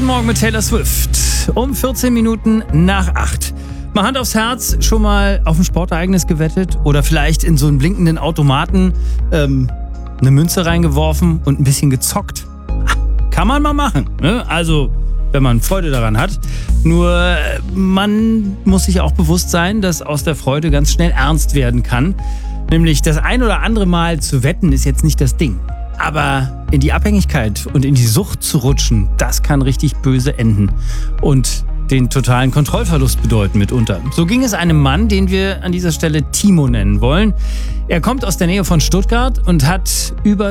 Guten Morgen mit Taylor Swift. Um 14 Minuten nach 8. Mal Hand aufs Herz, schon mal auf ein Sportereignis gewettet? Oder vielleicht in so einen blinkenden Automaten eine Münze reingeworfen und ein bisschen gezockt? Kann man mal machen, ne? Also, wenn man Freude daran hat. Nur man muss sich auch bewusst sein, dass aus der Freude ganz schnell ernst werden kann. Nämlich das ein oder andere Mal zu wetten ist jetzt nicht das Ding. Aber in die Abhängigkeit und in die Sucht zu rutschen, das kann richtig böse enden. Und den totalen Kontrollverlust bedeuten mitunter. So ging es einem Mann, den wir an dieser Stelle Timo nennen wollen. Er kommt aus der Nähe von Stuttgart und hat über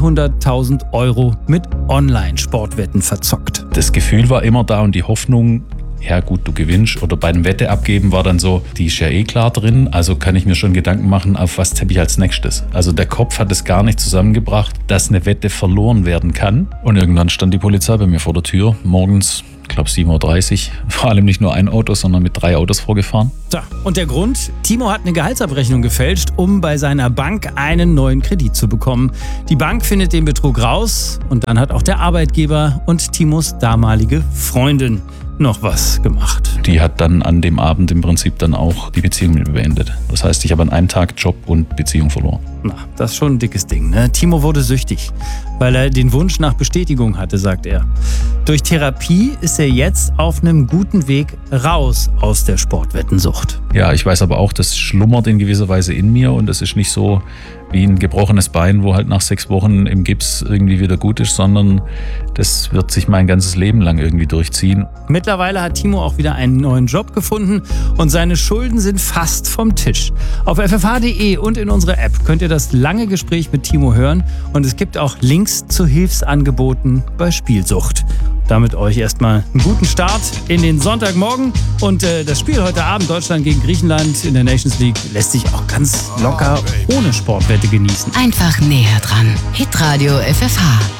200.000 Euro mit Online-Sportwetten verzockt. Das Gefühl war immer da und die Hoffnung, ja gut, du gewinnst. Oder bei dem Wette abgeben war dann so, die ist ja eh klar drin, also kann ich mir schon Gedanken machen, auf was tippe ich als nächstes. Also der Kopf hat es gar nicht zusammengebracht, dass eine Wette verloren werden kann. Und irgendwann stand die Polizei bei mir vor der Tür, morgens, ich glaube 7.30 Uhr, vor allem nicht nur ein Auto, sondern mit 3 Autos vorgefahren. So, und der Grund? Timo hat eine Gehaltsabrechnung gefälscht, um bei seiner Bank einen neuen Kredit zu bekommen. Die Bank findet den Betrug raus und dann hat auch der Arbeitgeber und Timos damalige Freundin noch was gemacht. Die hat dann an dem Abend im Prinzip dann auch die Beziehung mit mir beendet. Das heißt, ich habe an einem Tag Job und Beziehung verloren. Na, das ist schon ein dickes Ding, ne? Timo wurde süchtig, weil er den Wunsch nach Bestätigung hatte, sagt er. Durch Therapie ist er jetzt auf einem guten Weg raus aus der Sportwettensucht. Ja, ich weiß aber auch, das schlummert in gewisser Weise in mir und das ist nicht so wie ein gebrochenes Bein, wo halt nach 6 Wochen im Gips irgendwie wieder gut ist, sondern das wird sich mein ganzes Leben lang irgendwie durchziehen. Mittlerweile hat Timo auch wieder einen neuen Job gefunden und seine Schulden sind fast vom Tisch. Auf ffh.de und in unserer App könnt ihr das lange Gespräch mit Timo hören und es gibt auch Links zu Hilfsangeboten bei Spielsucht. Damit euch erstmal einen guten Start in den Sonntagmorgen. Und das Spiel heute Abend, Deutschland gegen Griechenland in der Nations League, lässt sich auch ganz locker ohne Sportwette genießen. Einfach näher dran. Hitradio FFH.